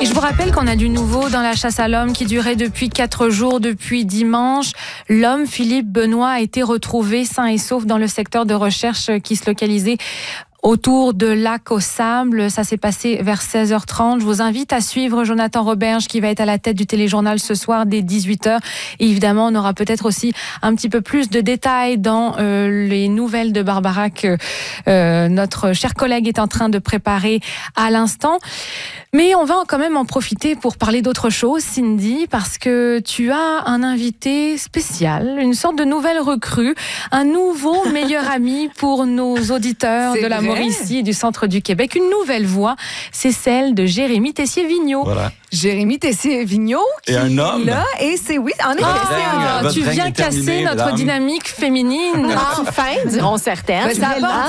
Et je vous rappelle qu'on a du nouveau dans la chasse à l'homme qui durait depuis 4 jours, depuis dimanche. L'homme Philippe Benoît a été retrouvé sain et sauf dans le secteur de recherche qui se localisait autour de Lac-aux-Sables. Ça s'est passé vers 16h30. Je vous invite à suivre Jonathan Roberge qui va être à la tête du téléjournal ce soir dès 18h. Et évidemment, on aura peut-être aussi un petit peu plus de détails dans les nouvelles de Barbara que notre cher collègue est en train de préparer à l'instant. Mais on va quand même en profiter pour parler d'autre chose, Cindy, parce que tu as un invité spécial, une sorte de nouvelle recrue, un nouveau meilleur ami pour nos auditeurs de la Mauricie et du centre du Québec. Une nouvelle voix, c'est celle de Jérémy Tessier-Vigneault. Voilà. Jérémy Tessier-Vigneault qui et un homme. est là. Et c'est oui, en effet. Tu viens casser notre dynamique féminine. Enfin, diront certaines. Ben, ça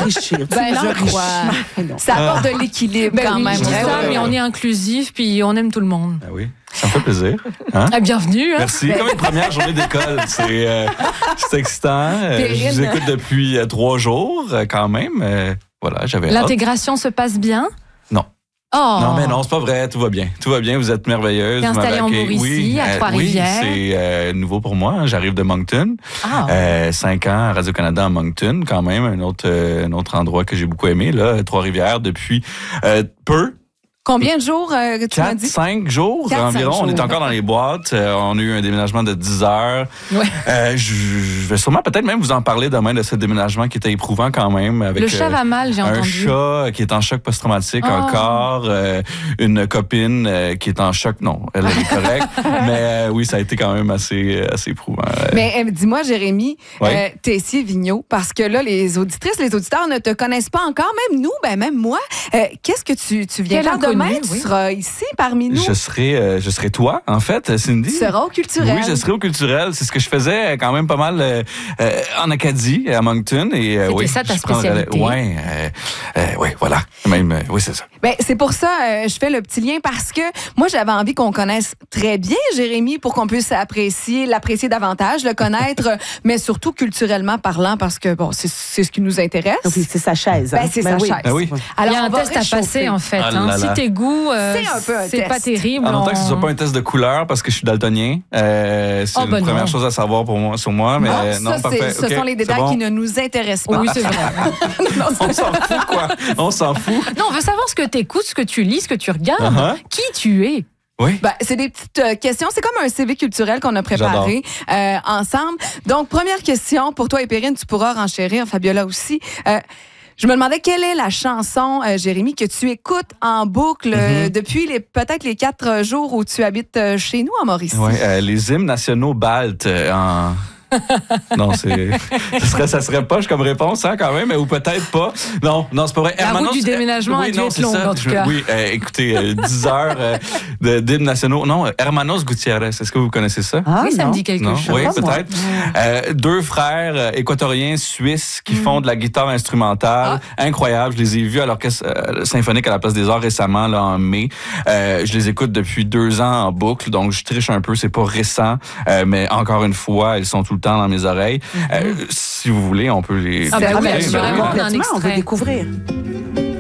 apporte de l'équilibre quand même. Je dis ça, mais on est inclusif puis on aime tout le monde. Ben oui, ça me fait plaisir. Hein? Bienvenue. Hein? Merci. Comme une première journée d'école. C'est excitant. Je vous écoute depuis 3 jours quand même. Voilà, j'avais hâte. L'intégration se passe bien? Non. Oh. Non, mais non, c'est pas vrai. Tout va bien. Tout va bien. Vous êtes merveilleuse. T'es installée en Mauricie, à Trois-Rivières. Oui, c'est nouveau pour moi. J'arrive de Moncton. 5 ans à Radio-Canada à Moncton, quand même. Un autre endroit que j'ai beaucoup aimé, là. Trois-Rivières depuis peu. Combien de jours tu m'as dit? 5 jours 4, environ. 5 jours. On est encore dans les boîtes. On a eu un déménagement de 10 heures. Ouais. Je vais sûrement peut-être même vous en parler demain de ce déménagement qui était éprouvant quand même. Avec, le chat va mal, j'ai entendu. Un chat qui est en choc post-traumatique encore. Une copine qui est en choc. Non, elle est correcte. Mais oui, ça a été quand même assez éprouvant. Mais dis-moi, Jérémy, Tessier-Vigneault, parce que là, les auditrices, les auditeurs ne te connaissent pas encore. Même nous, même moi. Qu'est-ce que tu viens faire demain? Tu seras ici parmi nous. Je serai toi, en fait, Cindy. Tu seras au culturel. Oui, je serai au culturel. C'est ce que je faisais quand même pas mal en Acadie, à Moncton. C'était ça ta spécialité? Oui, voilà. Même, oui, c'est ça. Ben, c'est pour ça je fais le petit lien parce que moi, j'avais envie qu'on connaisse très bien Jérémy pour qu'on puisse l'apprécier davantage, le connaître, mais surtout culturellement parlant parce que, bon, c'est ce qui nous intéresse. Donc, c'est sa chaise. Ben, c'est sa chaise. Ben oui. Alors, il y a un test à passer, en fait. Si tes goûts, c'est pas terrible. En longtemps que ce soit pas un test de couleur parce que je suis daltonien. C'est une première chose à savoir sur moi. Mais non, parfait. Ce sont les détails qui ne nous intéressent pas. Oui, c'est vrai. On s'en fout, quoi. On s'en fout. Non, on veut savoir ce que tu écoutes, ce que tu lis, ce que tu regardes, qui tu es. Oui. Ben, c'est des petites questions. C'est comme un CV culturel qu'on a préparé ensemble. Donc, première question pour toi et Perrine, tu pourras renchérir, Fabiola aussi. Je me demandais quelle est la chanson, Jérémy, que tu écoutes en boucle depuis peut-être les 4 jours où tu habites chez nous en Mauricie. Oui, les hymnes nationaux baltes Non, ça serait poche comme réponse, hein, quand même, ou peut-être pas. Non, c'est pas vrai. La route du déménagement a dû être longue, en tout cas. Oui, écoutez, 10 heures d'hymnes nationaux. Non, Hermanos Gutiérrez, est-ce que vous connaissez ça? Oui, ça me dit quelque chose. Oui, peut-être. 2 frères équatoriens suisses qui font de la guitare instrumentale. Incroyable. Je les ai vus à l'Orchestre symphonique à la Place des Arts récemment, là, en mai. Je les écoute depuis 2 ans en boucle, donc je triche un peu, c'est pas récent, mais encore une fois, ils sont tout le temps dans mes oreilles. Si vous voulez, on peut les... On veut découvrir.